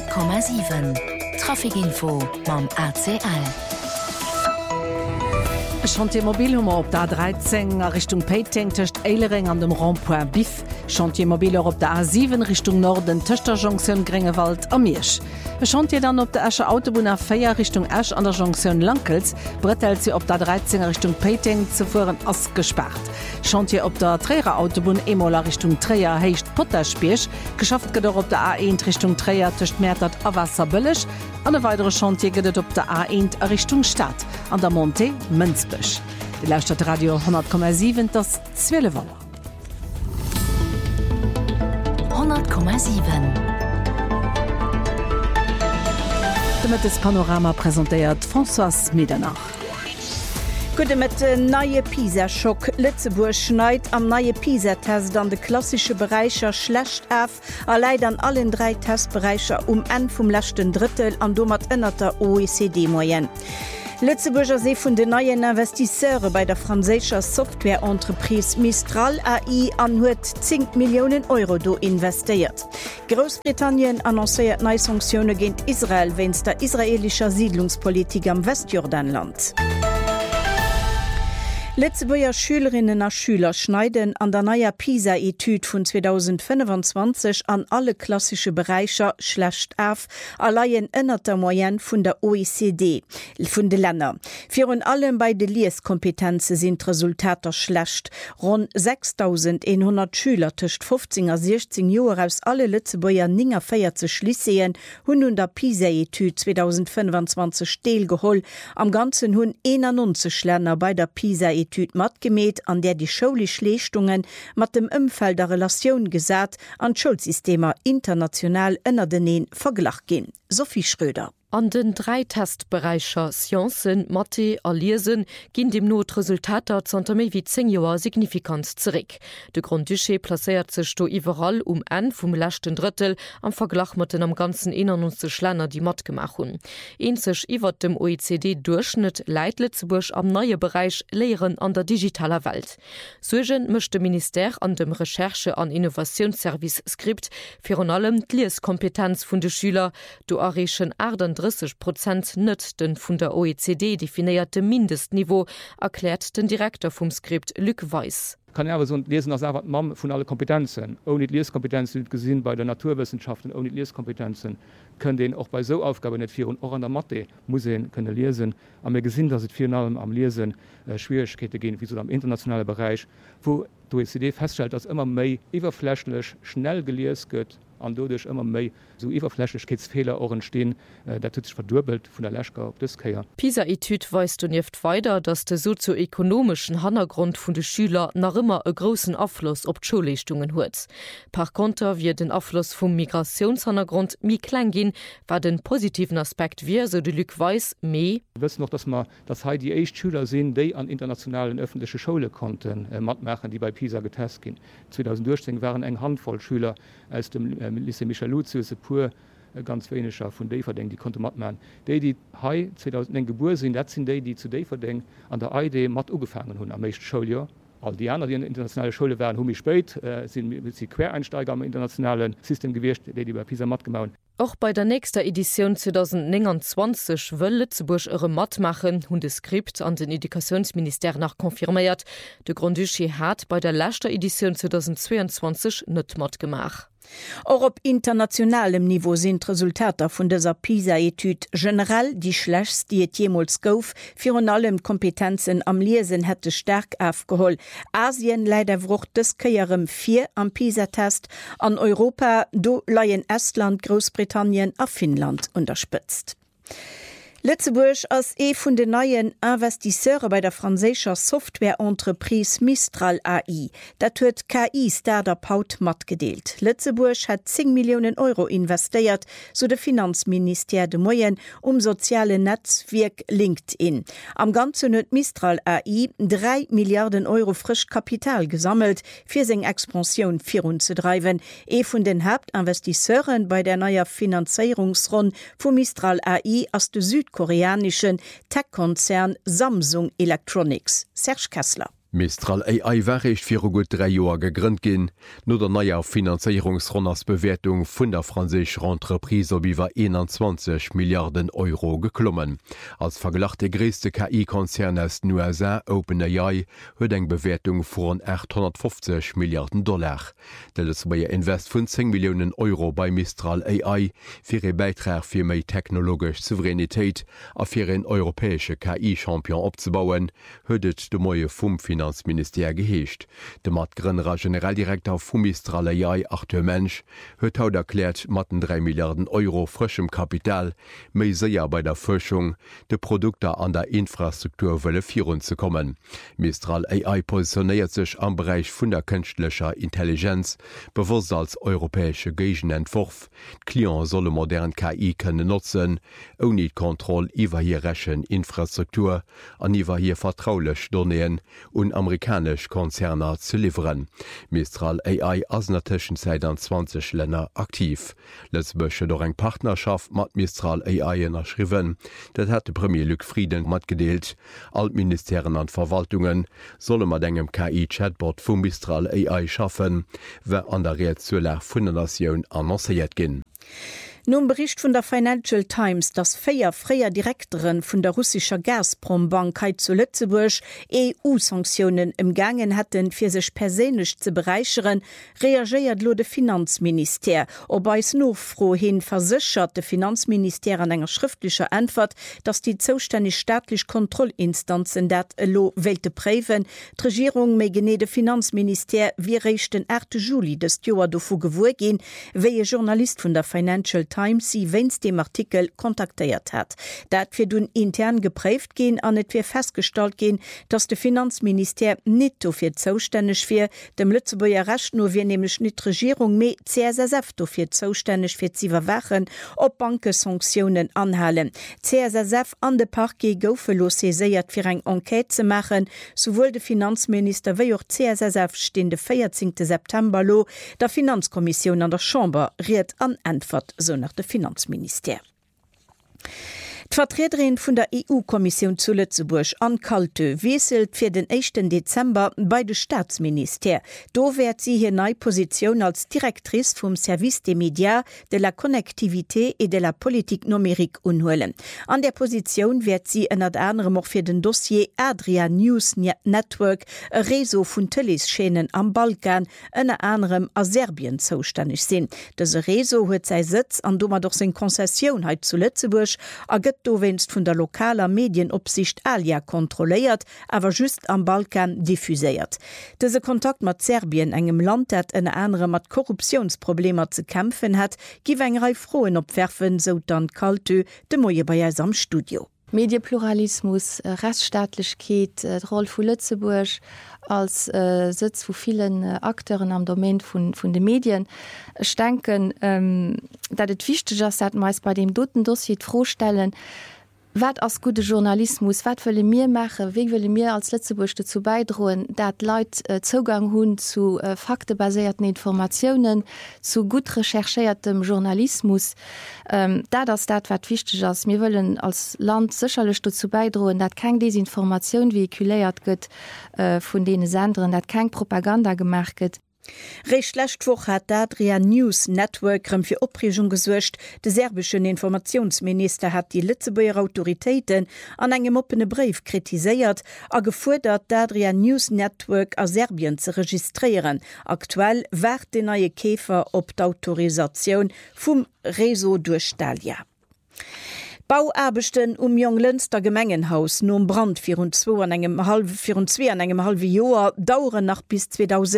100,7 Trafikinfo mam ACL. Chantiermobilhummer op der 13 Richtung Peiting töcht Eilering an dem Rond-Point Bif, Chantiermobiler op der A7 Richtung Norden Töchterjonction Grengewald am Miersch. Chantier dann op der Escher Autobahn A4 Richtung Esch an der Jonction Lankels, brettelt sie op der 13 Richtung Peiting zu fuhren ass gesperrt. Chantier op der Träger Autobahn Emola Richtung Träger heicht Potterspiech, geschafft gët op der A1 Richtung Träger töcht Mätert a Wasserbëllech, an de weitere Chantier gëtt op der A1 Richtung Stadt, an der Monte Münzbech. Die Lausstadt Radio 100,7 das 12 Wall. 100,7 Damit das Panorama präsentiert François Medernach. Gute mit neue PISA-Schock. Lützeburg schneit am neue PISA-Test an de klassische Bereicher schlecht af, allein an allen 3 Testbereicher Ende vom letzten Drittel an domat ënnerter OECD-Moyen. Lützeburger se vun de neuen Investisseure bei der franzécher Softwareentreprise Mistral AI an huet 10 Millionen Euro do investiert. Großbritannien annoncéiert neue Sanktionen gegen Israel wenn's der israelischer Siedlungspolitik am Westjordanland. Lützeburger Schülerinnen und Schüler schneiden an der neuen PISA-Etude von 2025 an alle klassische Bereiche schlecht af, allein ënnerter Moyenne von der OECD, von den Ländern. Für allem bei den Lieskompetenzen sind Resultate schlecht. Rund 6.100 Schüler zwischen 15 und 16 Jahren aus alle Lützeburger 49 Lyceen haben an der PISA-Etude 2025 teilgeholt. Am Ganzen haben 91 Länder bei der PISA-Etude mat gemäht, an der die schauliche Leistungen mit dem Umfeld der Relation gesät an Schulsystemer international ënner den verglach gehen. Sophie Schröder. An den 3 Testbereicher Scienzen, Mathe a Lesen ginn dem Notresultater zanter méi wie 10 Joer signifikant zurück. De Grundduché placéiert sech do iwwerall Ende vum lächten Drittel am Verglach mat den am ganzen 91 Länder die mat gemach hun. Enzech iwwer dem OECD-Durchschnitt leit Lützeburg am neue Bereich Lehren an der digitaler Welt. Sugen mischt de Minister an dem Recherche- an Innovationsservice Skript fir an allem d' Lieskompetenz vun de Schüler do errechen 30% nett den vun der OECD definierte Mindestniveau, erklärt den Direktor vom Skript Luc Weiss. Kann er so lesen als einfach Mam von alle Kompetenzen. Ohne Leskompetenzen gesehen bei der Naturwissenschaften, ohne Leskompetenzen können den auch bei so Aufgaben nicht führen. Auch an der Mathe Museen können lesen. Aber wir gesehen, dass es viel am Lesen Schwierigkeiten gehen, wie so im internationalen Bereich, wo die OECD feststellt, dass immer mehr überflächlich schnell gelesen wird. Und dadurch immer mehr so Überflächlichkeitsfehler auch entstehen, der tut sich verdurbelt von der Leschka auf das Keier. PISA-Etude weist und nicht weiter, dass der sozioökonomischen Hintergrund von den Schülern noch immer einen großen Einfluss auf die Schulleistungen hat. Par contre wird den Einfluss vom Migrationshintergrund mehr klein gehen, war den positiven Aspekt wie, so der Luc Weiss, mehr. Wir wissen noch, dass die ersten Schüler sehen, die an internationalen öffentlichen Schulen konnten, mitmachen, die bei PISA getestet gehen. 2016 waren eine Handvoll Schüler aus dem Lycée Michel Lucius pur ganz weniger von Deverding, die konnte mat man. Die 2009 geboren sind, das sind die zu Deverding an der ID mat angefangen haben am nächsten Schuljahr. All die anderen, die in internationale Schule waren, haben spät, sind sie Quereinsteiger am internationalen System gewesen, die bei PISA mat gemacht. Auch bei der nächsten Edition 2029 will Lützeburg ihre Mat machen, und das Skript an den Edukationsminister nach konfirmiert. Der Grundduché hat bei der letzten Edition 2022 nicht Mat gemacht. Auch auf internationalem Niveau sind Resultate von dieser PISA-Etude generell die schlechtsten, die es jemals gouf, für allem Kompetenzen am Lesen hätte stark aufgeholt. Asien leider wucht des Keierem 4 am PISA-Test, an Europa do leiien Estland, Großbritannien und Finnland unterstützt. Lützeburg als vun den neuen Investisseure bei der franzécher Softwareentreprise Mistral AI. Dat huet KI-Startup haut mat gedeelt. Lützeburg hat 10 Millionen Euro investiert, so de Finanzminister de Moyen soziale Netzwerk LinkedIn. Am ganzen huet Mistral AI 3 Milliarden Euro frisch Kapital gesammelt, fir seg Expansion voranzutreiben. Vun den Hauptinvestisseuren bei der neuer Finanzierungsrunde vu Mistral AI aus de südkoreanischen Tech-Konzern Samsung Electronics. Serge Kessler. Mistral AI wärecht fir gut 3 Joer gegrünnnt ginn, no der naier Finanzierungsronnersbewertung vun der franzésch Entreprise op iwwer 21 Milliarden Euro geklommen. Als verglachte gréste KI-Konzern aus den USA OpenAI huet eng Bewertung vun 850 Milliarden $. Delles beiier Invest vun 10 Millionen Euro bei Mistral AI fir e Beitrag fir méi technologisch Souveränitéit a fir en europäesche KI-Champion opzebauen, huet de Moie vum Finanzminister geheescht. De mat Grënnerer Generaldirektor vum Mistral AI Arthur Mensch huet haut erkläert matten 3 Milliarden Euro frischem Kapital méi séier bei der Forschung de Produkter an der Infrastruktur wëlle virun ze kommen. Mistral AI positionéiert sech am Bereich vun der kënchtlecher Intelligenz bewusst als europäesche Gegenentwurf. Klient solle modern KI kënne nutzen, oni Kontroll iwwer hier rächen Infrastruktur an iwwer hier vertraulech Donnéen und amerikasch Konzerner ze liveren. Mistral AI ass na Tëschenzäit an 20 Länner aktiv. Lettzbëche do eng Partnerschaft mat Mistral AI erschriwen, dat hat de Premier Luc Frieden mat gedeelt. Altministerieren an Verwaltungen solle mat engem KI-Chatbot vum Mistral AI schaffen, wer an der Reaktionär vun der Nationioun annoncéiert ginn. Nun Bericht vun der Financial Times, dass 4 freier Direktoren vun der russischer Gazprom-Bank zu Lützeburg EU-Sanktionen im Gangen hätten fir sech persönlich zu bereicheren, reagiert lo de Finanzminister. Ob es noch froh hin versichert de Finanzminister an enger schriftlicher Antwort, dass die zuständig staatlich Kontrollinstanzen dat lo Welte präven, die Regierung méi gene de Finanzminister wie recht den 8. Juli des Joar dofu gewur gin, wie Journalist vun der Financial Times sie wenns dem Artikel kontaktiert hat. Dat fir dun intern gepräft gehen an net fir festgestellt gehen, dass de Finanzminister net dofir zoustännech fir dem Lützeburger racht nur wir nämlich net Regierung me CSSF dofir zoustännech fir ze verwachen op Bankesanktionen anhalen. CSSF an de Parquet goufelos séiert fir eng Enquete ze machen, sowohl de Finanzminister wie auch CSSF stehen de 14. September lo der Finanzkommission an der Chamber riet an Antwort so nach dem Finanzminister. Die Vertreterin von der EU-Kommission zu Lützeburg an Kalte wieselt für den 1. Dezember bei dem Staatsminister. Do wird sie hier neue Position als Direktrice vom Service des Médias, de la Connectivité et de la Politique Numérique unholen. An der Position wird sie unter anderem auch für den Dossier Adria News Network, ein Réseau von Teleschänen am Balkan, unter anderem aus Serbien zuständig sein. Diese Réseau hat seinen Sitz an dummer durch seine Konzession heute zu Lützeburg, do wennst vun der lokaler Medienopsicht Alia kontrolléiert, awer just am Balkan diffuséiert. Dese Kontakt mat Serbien engem Land dat en andere mat Korruptionsproblemer ze kämpfen hat, giw engerei froen opwerfen so dann Kaltu de Moie bei am Studio. Medienpluralismus, Rechtsstaatlichkeit, Rolle vu Lützeburg als Sitz vu vielen Akteuren am Domain von den Medien. Ich denke, dass es wichtig ist, dass wir bei dem dritten Dossier vorstellen, was als gute Journalismus, was wollen wir machen, wie wollen wir als Lützeburg dazu beitragen, dass Leute Zugang haben zu faktenbasierten Informationen, zu gut recherchiertem Journalismus. Das ist das, was wichtig ist. Wir wollen als Land sicherlich dazu beitragen, dass keine Desinformation vehikuliert wird von den Sendern, dass keine Propaganda gemacht wird. Recht lechtwoch hat Adria News Network fir Opregung gesuercht. De serbischen Informationsminister hat die Lützeburger Autoritäten an engem opene Brief kritiséiert a gefordert, d'Adria News Network a Serbien zu registrieren. Aktuell wart de neue Käfer op d'Autorisation vum Réseau durch Stalia. Bauarbechten Jong-Lünster Gemengenhaus no Brand 24 an engem halbe Joer dauern nach bis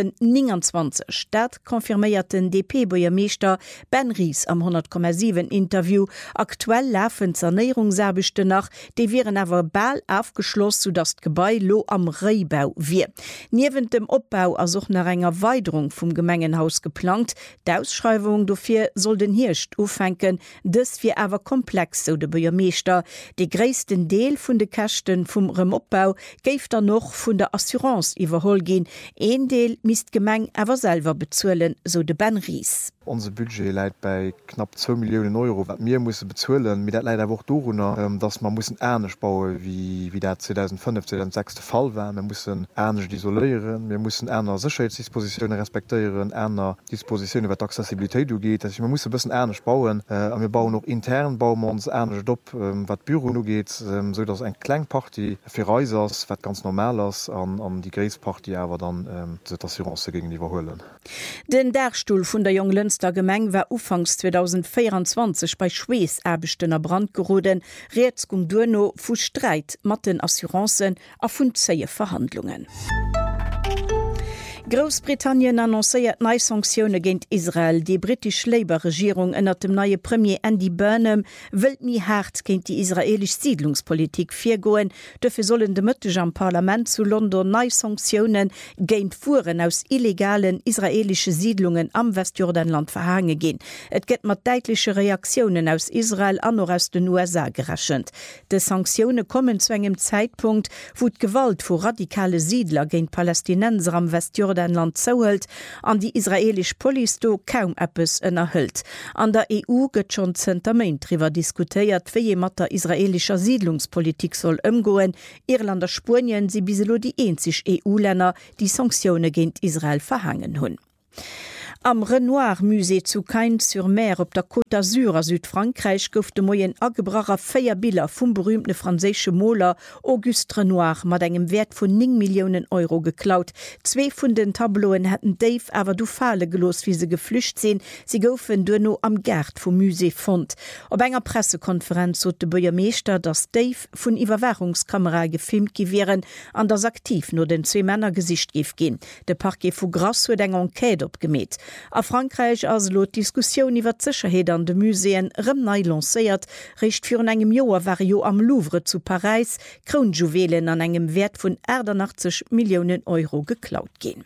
2029. Dat konfirmierten DP-Bürgermeister Ben Ries am 100,7 Interview. Aktuell laufen Sanierungsarbechten nach, die wären aber bald aufgeschlossen, sodass das Gebäude lo am Reibau wie. Neben dem Abbau als auch nach einer Erweiterung vom Gemengenhaus geplant. Die Ausschreibung dafür soll den Hirst aufhängen, das wir aber komplex so de Bürgermeister. De gréissten Deel vun de Kächten vum Remobbau géif er noch vun der Assurance iwwerhol gin. Een Deel mist Gemeng awer selber bezuelen, so de Ben Ries. Unser Budget leiit bei knapp 2 Millionen Euro, wat mir muss bezuelen, mit dat leider woch donner, dats man muss Ernech bauen, wie dat 2005 2006 Fall war. Man muss Ernech isolieren, wir muss Äner Sicherheitsdispositionen respektieren, Äner Dispositionen wat Accessibilität du geht. Also, man muss bisssen Ernech bauen, wir bauen noch intern bauen uns Ernech dopp, wat Büro nu geht, so dats eng Kleinparty fir Reisers wat ganz normal ass an die Gräesparty awer dann Assurance gegen diewerholen. Den Dachstuhl vun der Jung Lünster Gemeng war ufangs 2024 bei Schweeserbechten Brand geroden, Reetsgung Duno vu Streit mat den Assurancen a vun zeie Verhandlungen. Großbritannien annoncéiert neue Sanktionen gegen Israel. Die britische Labour-Regierung ënnert dem neue Premier Andy Burnham will mi hart gegen die israelische Siedlungspolitik vorgehen. Dafür sollen de Mittwoch am Parlament zu London neue Sanktionen gegen Fuhren aus illegalen israelischen Siedlungen am Westjordanland verhangen gehen. Es gibt mit deutlichen Reaktionen aus Israel an oder aus den USA gerechnet. Die Sanktionen kommen zu einem Zeitpunkt, wo die Gewalt vor radikale Siedler gegen Palästinenser am Westjordanland zouhelt, an die israelisch Police do kaum etwas erhält. An der EU gëtt schon Zentament drüber diskutiert, wie mat der israelischer Siedlungspolitik soll umgehen. Irland und Spanien sind biselo die einzig EU-Länder, die Sanktionen gegen Israel verhangen hun. Am Renoir-Musée zu Caen-sur-Mer op der Côte d'Azur a Südfrankreich gouf de moien agebracher 4 Bilder vum berühmte franzésche Moler Auguste Renoir mat engem Wert vun 9 Millionen Euro geklaut. 2 vun den Tabloen hätten Dave awer du Fale gelos, wie se geflücht sinn. Sie goufen duno am Gerd vum Musée fond. Op enger Pressekonferenz so de Bürgermeister, dass Dave vun Iwerwachungskamera gefilmt gewähren, an das aktiv nur den 2 Männer Gesicht gif gin. De Parquet vu Grasse huet eng Enquête opgemet. A Frankreich as lot Diskussion iwwer Sicherheit an de Museen rëmnei lancéiert, recht für engem Joer war jo am Louvre zu Paris Kronjuwelen an engem Wert vun 80 Millionen Euro geklaut gin.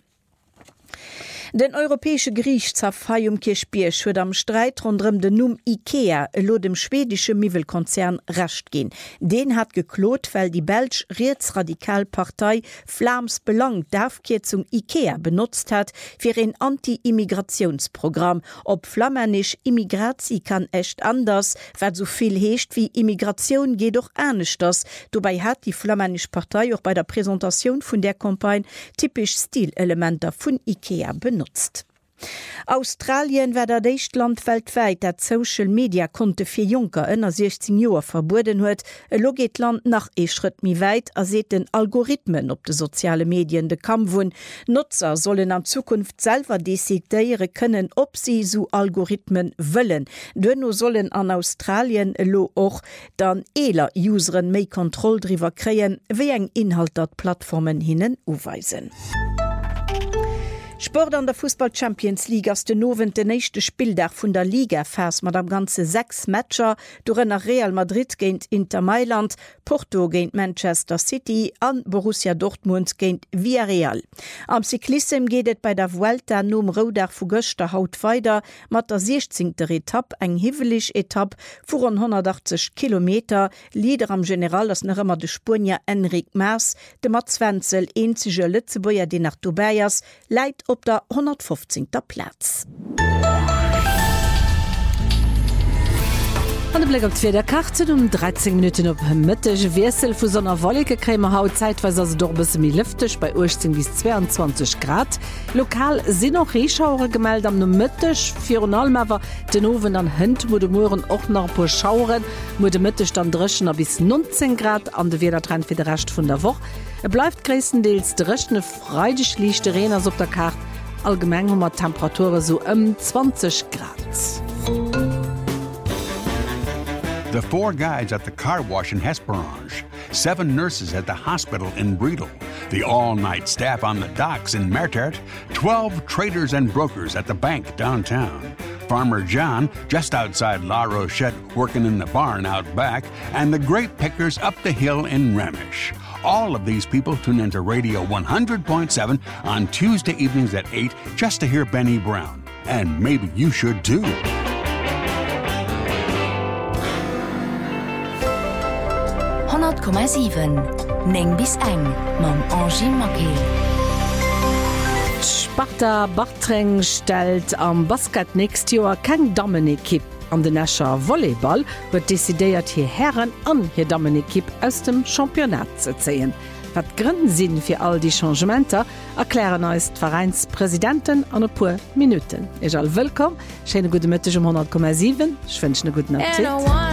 Den Europäische Gerichtshof Kirchbiersch huet am Streit rundum den Numm IKEA lo dem schwedische Mivelkonzern recht gin. Den hat geklot, weil die Belsch Rechtsradikalpartei Flams Belang d'Aufkürzung IKEA benutzt hat für ein Anti-Immigrationsprogramm. Ob flammännisch Immigratzi kann echt anders, weil so viel hecht wie Immigration geht doch ernst das. Dabei hat die flammännische Partei auch bei der Präsentation von der Kampagne typisch Stilelemente von IKEA benutzt. Australien wär der déischt Land weltweit dat Social Media konnte fir Junker ënner 16 Joer verboden huet, lo geht Land nach Schritt mi weit a se den Algorithmen op de soziale Medien de Kam vun. Nutzer sollen an Zukunft selber desideiere können, ob sie so Algorithmen wëllen. Dënno sollen an Australien lo och dann eler Useren méi Kontrolldriver kreien, wie eng Inhalt dat Plattformen hinnen uweisen. Sport an der Fußball Champions League as den nowen de nächste Spieldach vun der Liga färs mat am ganze 6 Matcher, dorennner Real Madrid géint Inter Mailand, Porto géint Manchester City an Borussia Dortmund géint Villarreal. Am Cyclism gehtet bei der Vuelta nom Rodach vu Göster haut weiter mat der 16. Etapp eng hiwelig Etapp vu 180 Kilometer, Lieder am General ass nëmmer de Spanier Enric Mas, de Matzwenzel enzige Lützeboier de nach Dubaiers leit op der 115. Platz. An de Blick op der Karte 13 Minuten op Mittech Wesel vu sonner Wolke krämer Haut zeitweise as doch bis mi lüftech bei 18 bis 22 Grad. Lokal sinn noch Reschauere gemeld am no Mittech Fionalmawer den Owen an Hënd mo de Moen och nach po Schauren, mo de Mittech dann dreschen a bis 19 Grad an de Wedertrend fir de recht vun der Woche. Bleibt gräendeels drechtne freidech lichte Reners op der Karte. Allgemeng hummer Temperature so 20 Grad. The 4 guides at the car wash in Hesperange, 7 nurses at the hospital in Bredel, the all-night staff on the docks in Mertert, 12 traders and brokers at the bank downtown, Farmer John just outside La Rochette working in the barn out back, and the grape pickers up the hill in Remish. All of these people tune into Radio 100.7 on Tuesday evenings at 8 just to hear Benny Brown. And maybe you should too. Neng bis eng mam Angie Maquet. Sparta Bartreng stellt am Basket nächst Joer keng Dammenekipp. An den Nascher Volleyball huet desideiert hier Herren an hier Dammenekipp aus dem Championat ze zeien. Wat Gründen sinn fir all die Changementer erklären eist Vereinspräsidenten an e puer Minuten. Ech all wëkom, Schene gute Mëtteg 10,7, schwënch ne guten Appetit.